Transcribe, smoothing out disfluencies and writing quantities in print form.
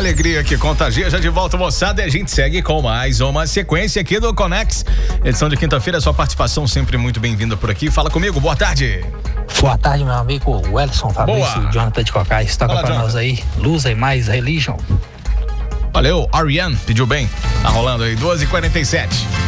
alegria que contagia, já de volta, moçada, e a gente segue com mais uma sequência aqui do Conex, edição de quinta-feira. Sua participação sempre muito bem-vinda por aqui. Fala comigo, boa tarde. Boa tarde, meu amigo Wellington Fabrício, Jonathan de Cocais. Toca pra nós aí, Luz e Mais Religion. Valeu, Ariane pediu bem. Tá rolando aí, 12h47.